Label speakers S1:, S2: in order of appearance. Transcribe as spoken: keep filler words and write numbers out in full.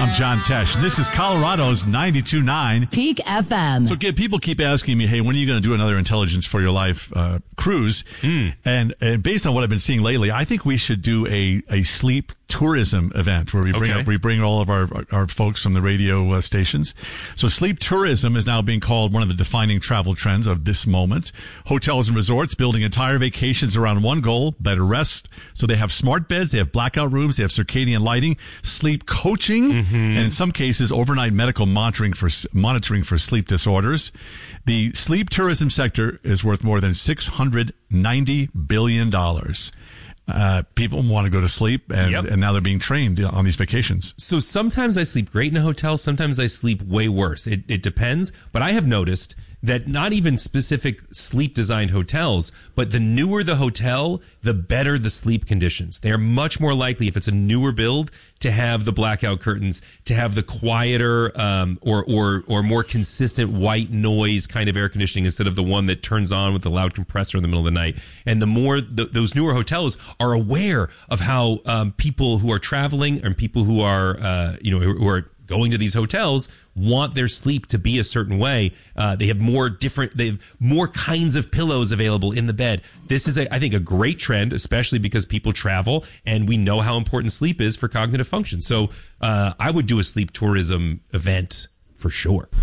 S1: I'm John Tesh, and this is Colorado's ninety-two point nine
S2: Peak F M.
S1: So again, people keep asking me, hey, when are you going to do another Intelligence for Your Life uh, cruise? Mm. And, and based on what I've been seeing lately, I think we should do a, a sleep tourism event where we bring
S3: Okay.
S1: up, we bring all of our our folks from the radio uh, stations. So sleep tourism is now being called one of the defining travel trends of this moment. Hotels and resorts building entire vacations around one goal: better rest. So they have smart beds, they have blackout rooms, they have circadian lighting, sleep coaching, mm-hmm. and in some cases overnight medical monitoring for monitoring for sleep disorders. The sleep tourism sector is worth more than six hundred ninety billion dollars. Uh, people want to go to sleep, and,
S3: Yep.
S1: and now they're being trained on these vacations.
S3: So sometimes I sleep great in a hotel. Sometimes I sleep way worse. It, it depends. But I have noticed that not even specific sleep designed hotels, but the newer the hotel, the better the sleep conditions. They are much more likely, if it's a newer build, to have the blackout curtains, to have the quieter um, or or or more consistent white noise kind of air conditioning instead of the one that turns on with the loud compressor in the middle of the night. And the more th- those newer hotels are aware of how um, people who are traveling and people who are uh, you know who are going to these hotels want their sleep to be a certain way. Uh, they have more different, they have more kinds of pillows available in the bed. This is, a, I think, a great trend, especially because people travel and we know how important sleep is for cognitive function. So uh, I would do a sleep tourism event for sure.